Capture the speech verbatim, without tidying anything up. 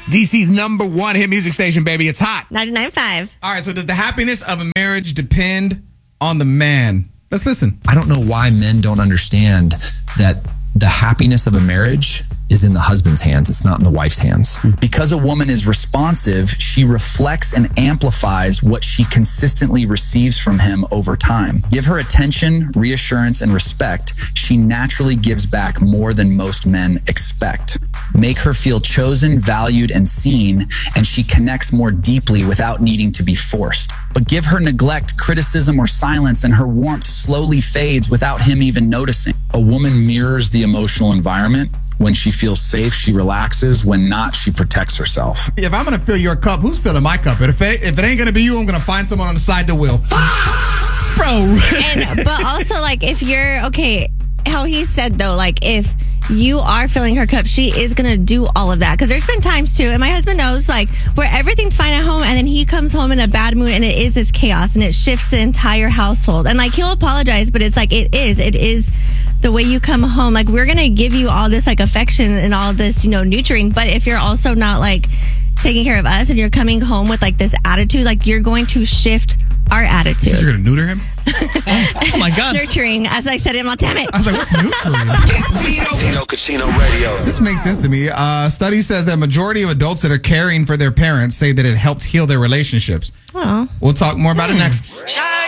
D C's number one hit music station, baby. It's hot. ninety-nine point five. All right, so does the happiness of a marriage depend on the man? Let's listen. I don't know why men don't understand that the happiness of a marriage is in the husband's hands. It's not in the wife's hands. Because a woman is responsive, she reflects and amplifies what she consistently receives from him over time. Give her attention, reassurance, and respect. She naturally gives back more than most men expect. Make her feel chosen, valued, and seen, and she connects more deeply without needing to be forced. But give her neglect, criticism, or silence, and her warmth slowly fades without him even noticing. A woman mirrors the emotional environment. When she feels safe, she relaxes. When not, she protects herself. If I'm going to fill your cup, who's filling my cup? And if it, if it ain't going to be you, I'm going to find someone on the side that will. Bro. And but also, like, if you're, okay, how he said, though, like, if you are filling her cup, she is going to do all of that. Because there's been times, too, and my husband knows, like, where everything's fine at home, and then he comes home in a bad mood, and it is this chaos, and it shifts the entire household. And, like, he'll apologize, but it's like, it is. It is the way you come home. Like, we're going to give you all this, like, affection and all this, you know, nurturing. But if you're also not, like, taking care of us, and you're coming home with, like, this attitude, like, you're going to shift our attitude. So you're going to neuter him? Oh, my God. Nurturing, as I said, Emma, damn it. I was like, what's neutering? Tino Cucino Radio. This makes sense to me. Uh, study says that majority of adults that are caring for their parents say that it helped heal their relationships. Oh. We'll talk more about it next.